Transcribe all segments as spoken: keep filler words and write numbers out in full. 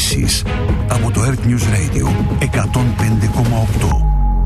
Ειδήσεις από το Earth News Radio εκατόν πέντε κόμμα οκτώ.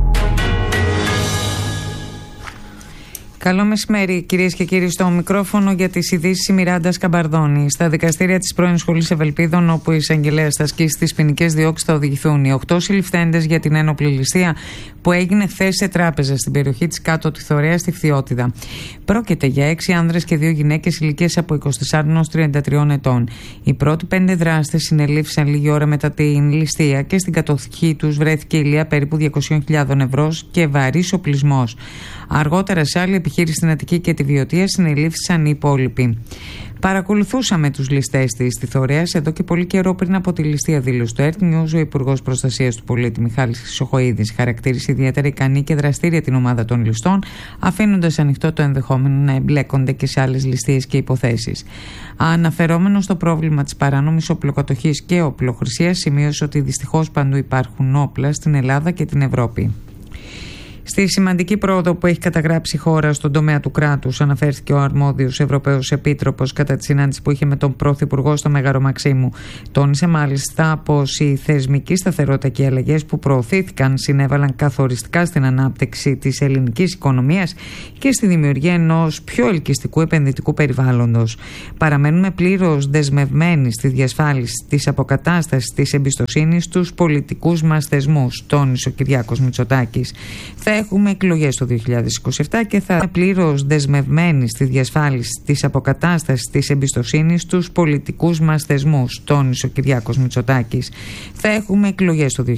Καλό μεσημέρι, κυρίες και κύριοι. Στο μικρόφωνο για τις ειδήσεις η Μιράντα Καμπαρδόνη. Στα δικαστήρια της πρώην Σχολής Ευελπίδων, όπου η εισαγγελέας θα ασκήσει τις ποινικές διώξεις, θα οδηγηθούν οι οκτώ συλληφθέντες για την ένοπλη ληστεία που έγινε χθες σε τράπεζα στην περιοχή της Κάτω Τιθωρέας στη Φθιώτιδα. Πρόκειται για έξι άνδρες και δύο γυναίκες ηλικίας από είκοσι τεσσάρων έως τριάντα τριών ετών. Οι πρώτοι πέντε δράστες συνελήφθησαν λίγη ώρα μετά την ληστεία και στην κατοχή τους βρέθηκε ηλία περίπου διακόσιες χιλιάδες ευρώ και βαρύς οπλισμός. Αργότερα, σε άλλη επιχείρηση στην Αττική και τη Βιωτία, συνελήφθησαν οι υπόλοιποι. Παρακολουθούσαμε τους ληστές της Τιθωρέας εδώ και πολύ καιρό πριν από τη ληστεία, δήλωσε στο Earth News ο Υπουργός Προστασίας του Πολίτη Μιχάλης Χρυσοχοΐδης. Χαρακτήρισε ιδιαίτερα ικανή και δραστήρια την ομάδα των ληστών, αφήνοντας ανοιχτό το ενδεχόμενο να εμπλέκονται και σε άλλες ληστείες και υποθέσεις. Αναφερόμενο στο πρόβλημα της παράνομης οπλοκατοχής και οπλοχρησίας, σημείωσε ότι δυστυχώς παντού υπάρχουν όπλα στην Ελλάδα και την Ευρώπη. Στη σημαντική πρόοδο που έχει καταγράψει η χώρα στον τομέα του κράτους, αναφέρθηκε ο αρμόδιος Ευρωπαίος Επίτροπος κατά τη συνάντηση που είχε με τον Πρωθυπουργό στο Μέγαρο Μαξίμου. Τόνισε μάλιστα πως η θεσμική σταθερότητα και οι αλλαγές που προωθήθηκαν συνέβαλαν καθοριστικά στην ανάπτυξη της ελληνικής οικονομίας και στη δημιουργία ενός πιο ελκυστικού επενδυτικού περιβάλλοντος. Παραμένουμε πλήρως δεσμευμένοι στη διασφάλιση της αποκατάστασης της εμπιστοσύνης στους πολιτικούς μας θεσμούς, τόνισε ο Κυριάκος Μητσοτάκης. Θα έχουμε εκλογές το δύο χιλιάδες είκοσι επτά και θα είναι πλήρως δεσμευμένοι στη διασφάλιση της αποκατάστασης της εμπιστοσύνης στους πολιτικούς μας θεσμούς, τόνισε ο Κυριάκος Μητσοτάκης. Θα έχουμε εκλογές το δύο